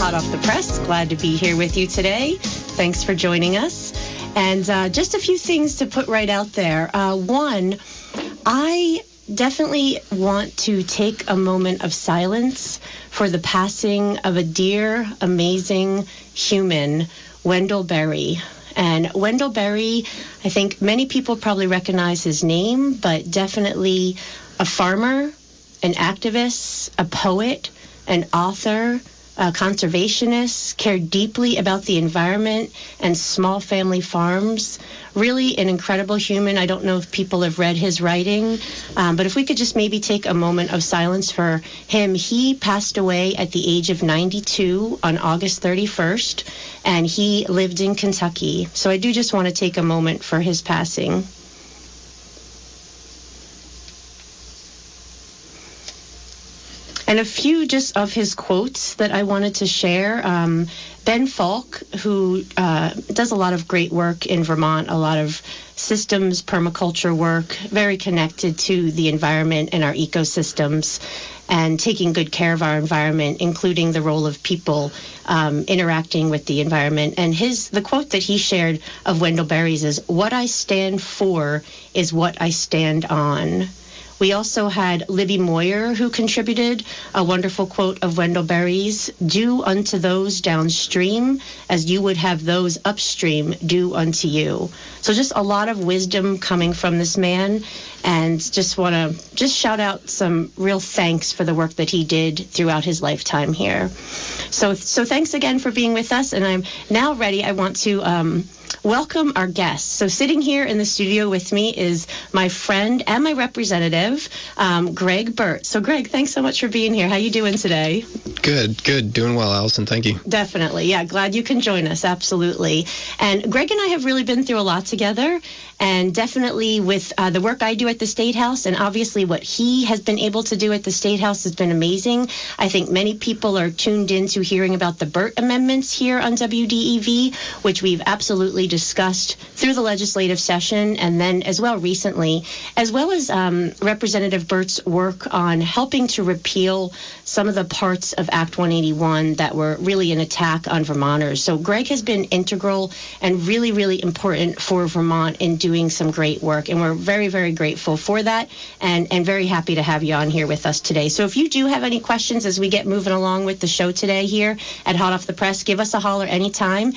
Hot Off the Press. Glad to be here with you today. Thanks for joining us. And just a few things to put right out there. One, I definitely want to take a moment of silence for the passing of a dear, amazing human, Wendell Berry. And Wendell Berry, I think many people probably recognize his name, but definitely a farmer, an activist, a poet, an author, a conservationist, cared deeply about the environment and small family farms. Really an incredible human. I don't know if people have read his writing, but if we could just maybe take a moment of silence for him. He passed away at the age of 92 on August 31st, and he lived in Kentucky. So I do just want to take a moment for his passing. And a few just of his quotes that I wanted to share. Ben Falk, who does a lot of great work in Vermont, a lot of systems, permaculture work, very connected to the environment and our ecosystems, and taking good care of our environment, including the role of people interacting with the environment. And the quote that he shared of Wendell Berry's is, "What I stand for is what I stand on." We also had Libby Moyer, who contributed a wonderful quote of Wendell Berry's, "Do unto those downstream as you would have those upstream do unto you." So just a lot of wisdom coming from this man, and just want to shout out some real thanks for the work that he did throughout his lifetime here. So thanks again for being with us, and I'm now ready. I want to welcome our guests. So sitting here in the studio with me is my friend and my representative, Greg Burt. So Greg, thanks so much for being here. How you doing today? Good. Doing well, Allison. Thank you. Definitely. Yeah, glad you can join us. Absolutely. And Greg and I have really been through a lot together, and definitely with the work I do at the State House, and obviously what he has been able to do at the State House has been amazing. I think many people are tuned into hearing about the Burt amendments here on WDEV, which we've absolutely discussed through the legislative session, and then as well recently, as well as Representative Burt's work on helping to repeal some of the parts of Act 181 that were really an attack on Vermonters. So Greg has been integral and really, really important for Vermont in doing some great work, and we're very, very grateful for that, and very happy to have you on here with us today. So if you do have any questions as we get moving along with the show today here at Hot Off the Press, give us a holler anytime,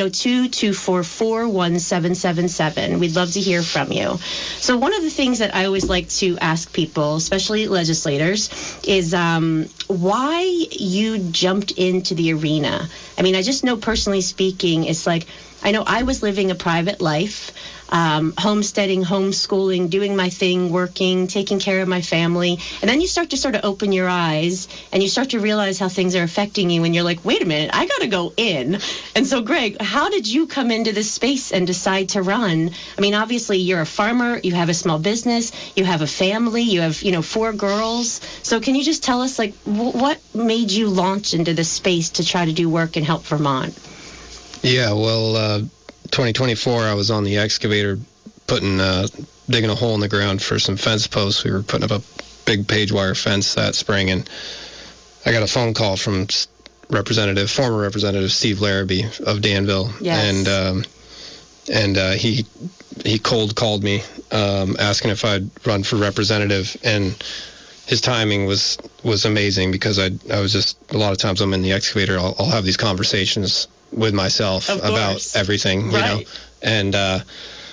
802-244-1777. We'd love to hear from you. So one of the things that I always like to ask people, especially legislators, is why you jumped into the arena. I mean, I just know personally speaking, it's like, I know I was living a private life, homesteading, homeschooling, doing my thing, working, taking care of my family. And then you start to sort of open your eyes and you start to realize how things are affecting you. And you're like, wait a minute, I got to go in. And so, Greg, how did you come into this space and decide to run? I mean, obviously, you're a farmer. You have a small business. You have a family. You have, 4 girls. So can you just tell us, like, what made you launch into this space to try to do work and help Vermont? Yeah, well, 2024, I was on the excavator digging a hole in the ground for some fence posts. We were putting up a big page wire fence that spring, and I got a phone call from former Representative Steve Larrabee of Danville. Yes. And he cold called me asking if I'd run for representative, and his timing was amazing, because I was just, a lot of times I'm in the excavator, I'll have these conversations with myself about everything, right. And I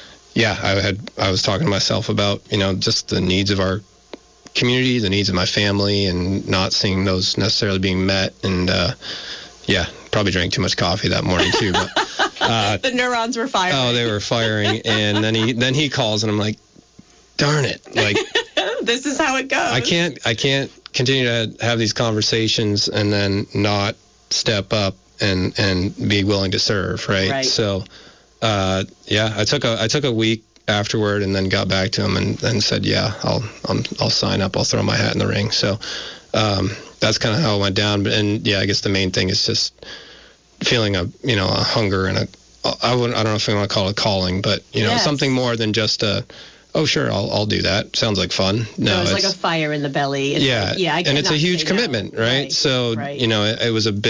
was talking to myself about, just the needs of our community, the needs of my family, and not seeing those necessarily being met. And probably drank too much coffee that morning too. But the neurons were firing. Oh, they were firing. And then he calls, and I'm like, darn it, like this is how it goes. I can't continue to have these conversations and then not step up and be willing to serve, right? So I took a week afterward, and then got back to him and said, yeah, I'll sign up, I'll throw my hat in the ring. So that's kind of how it went down. And I guess the main thing is just feeling a hunger and I don't know if I want to call it a calling, but something more than just oh, sure, I'll do that. Sounds like fun. No, it's like a fire in the belly. It's I get, and it's a huge commitment, right? So, right. It was a big